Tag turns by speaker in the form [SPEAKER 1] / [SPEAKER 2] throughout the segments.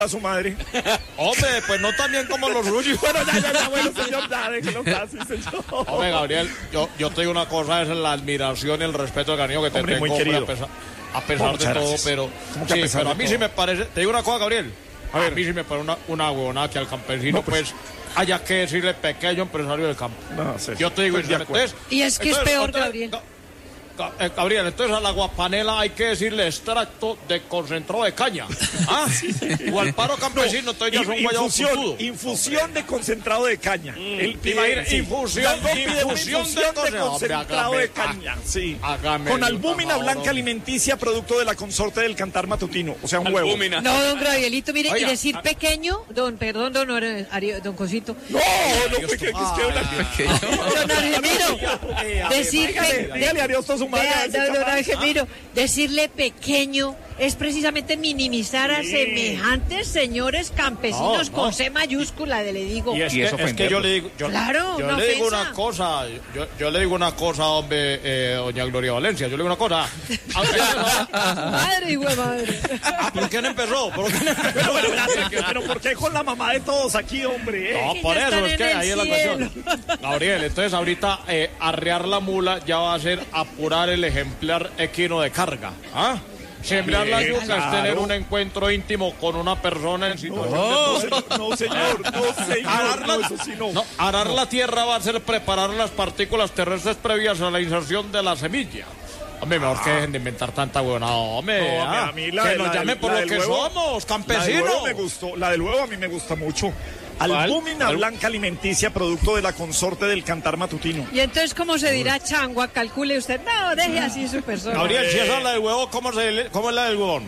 [SPEAKER 1] a su madre.
[SPEAKER 2] Hombre, pues no tan bien como los suyos.
[SPEAKER 1] Bueno, bueno, señor, ya, déjelo casi, señor.
[SPEAKER 2] Hombre, Gabriel, yo te digo una cosa, es la admiración y el respeto, cariño, que te
[SPEAKER 1] Hombre,
[SPEAKER 2] tengo,
[SPEAKER 1] muy querido.
[SPEAKER 2] a pesar de todo, pero
[SPEAKER 1] que a
[SPEAKER 2] sí,
[SPEAKER 1] pesar
[SPEAKER 2] pero
[SPEAKER 1] de
[SPEAKER 2] a mí
[SPEAKER 1] todo?
[SPEAKER 2] sí me parece, te digo una cosa, Gabriel,
[SPEAKER 1] A ver.
[SPEAKER 2] mí sí me parece una huevonada que al campesino,
[SPEAKER 1] No, pues.
[SPEAKER 2] haya que decirle pequeño empresario del campo.
[SPEAKER 1] No, sí,
[SPEAKER 2] Yo te digo,
[SPEAKER 1] estoy de acuerdo.
[SPEAKER 3] Y es que es peor, Gabriel.
[SPEAKER 2] Gabriel, entonces a la guapanela hay que decirle extracto de concentrado de caña. ¿Ah? O al paro campesino, entonces ya son guayados puntudos.
[SPEAKER 1] Infusión de concentrado de caña.
[SPEAKER 2] Infusión de
[SPEAKER 1] concentrado de caña. Sí. Con albúmina blanca alimenticia, producto de la consorte del Cantar Matutino. O sea, un huevo.
[SPEAKER 3] No, don Gabrielito, mire,
[SPEAKER 2] Oiga,
[SPEAKER 3] y decir pequeño, don Cosito.
[SPEAKER 1] No, pequeño, es que una...
[SPEAKER 3] Don Argemiro, decir
[SPEAKER 1] Dígale adiós a su madre.
[SPEAKER 3] don Argemiro, decirle pequeño es precisamente minimizar a semejantes señores campesinos
[SPEAKER 2] No.
[SPEAKER 3] con C mayúscula, le digo.
[SPEAKER 2] Y es que yo le digo,
[SPEAKER 3] Claro,
[SPEAKER 2] yo
[SPEAKER 3] una
[SPEAKER 2] le digo
[SPEAKER 3] ofensa.
[SPEAKER 2] una cosa, yo le digo una cosa, hombre, doña Gloria Valencia, yo le digo una cosa.
[SPEAKER 3] Madre, hijo de madre.
[SPEAKER 2] ¿Por qué no empezó?
[SPEAKER 1] Pero ¿por qué con la mamá de todos aquí, hombre?
[SPEAKER 2] No,
[SPEAKER 3] que
[SPEAKER 2] por
[SPEAKER 3] ya
[SPEAKER 2] eso
[SPEAKER 3] están
[SPEAKER 2] es que
[SPEAKER 3] en el
[SPEAKER 2] ahí es la cuestión. Gabriel, entonces ahorita arrear la mula ya va a ser apurar el ejemplar equino de carga. ¿Ah? Sembrar la yuca
[SPEAKER 1] claro.
[SPEAKER 2] es tener un encuentro íntimo con una persona en situación
[SPEAKER 1] No, señor, no, eso sí no.
[SPEAKER 2] No, arar la tierra va a ser preparar las partículas terrestres previas a la inserción de la semilla. Hombre, mejor que dejen de inventar tanta huevonada, hombre.
[SPEAKER 1] No, a mí la
[SPEAKER 2] que
[SPEAKER 1] de-
[SPEAKER 2] nos
[SPEAKER 1] la
[SPEAKER 2] llamen
[SPEAKER 1] del-
[SPEAKER 2] por
[SPEAKER 1] la
[SPEAKER 2] lo
[SPEAKER 1] del
[SPEAKER 2] que
[SPEAKER 1] huevo-
[SPEAKER 2] somos,
[SPEAKER 1] La del
[SPEAKER 2] campesinos.
[SPEAKER 1] huevo me gustó, la del huevo a mí me gusta mucho. Albúmina blanca alimenticia, producto de la consorte del Cantar Matutino.
[SPEAKER 3] Y entonces, ¿cómo se dirá changua? Calcule usted. No, deje así su persona.
[SPEAKER 2] Gabriel, si esa es la del huevo, ¿cómo es la del huevón?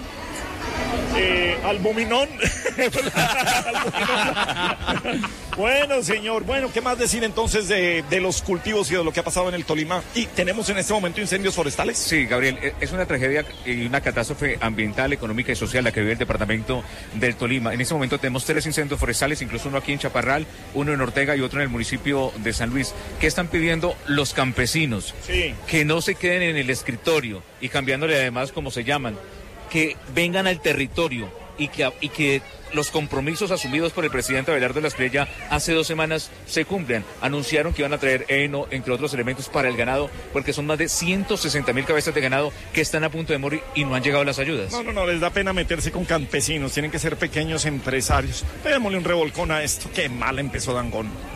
[SPEAKER 1] Albuminón. Bueno, señor. Bueno, ¿qué más decir entonces de los cultivos y de lo que ha pasado en el Tolima? Y tenemos en este momento incendios forestales.
[SPEAKER 4] Sí, Gabriel, es una tragedia y una catástrofe ambiental, económica y social la que vive el departamento del Tolima. En este momento tenemos 3 incendios forestales, incluso uno aquí en Chaparral, uno en Ortega y otro en el municipio de San Luis. ¿Qué están pidiendo los campesinos?
[SPEAKER 1] Sí.
[SPEAKER 4] Que no se queden en el escritorio y cambiándole además como se llaman, que vengan al territorio y que los compromisos asumidos por el presidente Abelardo de la Espriella hace 2 semanas se cumplan. Anunciaron que iban a traer heno, entre otros elementos, para el ganado, porque son más de 160.000 cabezas de ganado que están a punto de morir y no han llegado las ayudas.
[SPEAKER 1] No, les da pena meterse con campesinos, tienen que ser pequeños empresarios. Démosle un revolcón a esto, qué mal empezó Dangond.